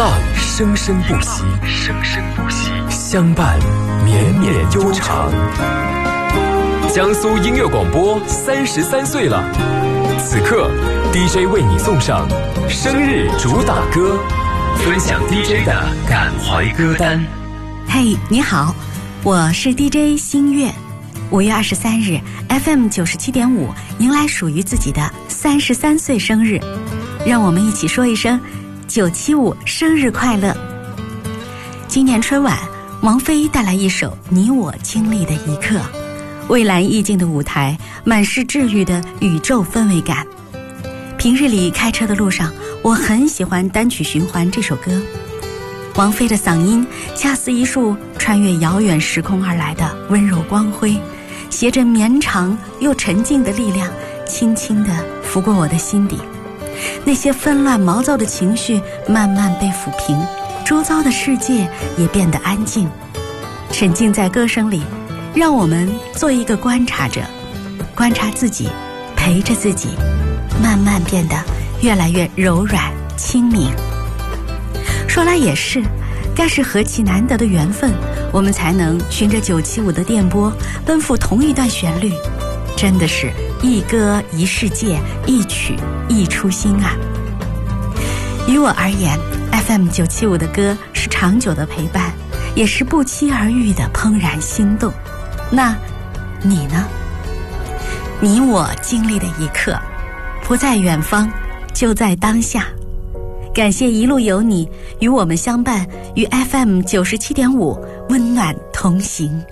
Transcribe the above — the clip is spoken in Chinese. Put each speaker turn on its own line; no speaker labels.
浪生生不息，生生不息，相伴绵绵悠长。江苏音乐广播33岁了，此刻 DJ 为你送上生日主打歌，分享 DJ 的感怀歌单。
嘿，你好，我是 DJ 新月。5月23日 FM 97.5迎来属于自己的33岁生日，让我们一起说一声975生日快乐。今年春晚，王菲带来一首你我经历的一刻，蔚蓝意境的舞台，满是治愈的宇宙氛围感。平日里开车的路上，我很喜欢单曲循环这首歌。王菲的嗓音恰似一束穿越遥远时空而来的温柔光辉，携着绵长又沉静的力量，轻轻地拂过我的心底。那些纷乱毛躁的情绪慢慢被抚平，周遭的世界也变得安静。沉浸在歌声里，让我们做一个观察者，观察自己，陪着自己，慢慢变得越来越柔软清明。说来也是，该是何其难得的缘分，我们才能循着975的电波奔赴同一段旋律，真的是一歌一世界，一曲一初心啊。于我而言， FM 975的歌是长久的陪伴，也是不期而遇的怦然心动。那你呢？你我经历的一刻，不在远方，就在当下。感谢一路有你与我们相伴，与 FM 97.5温暖同行。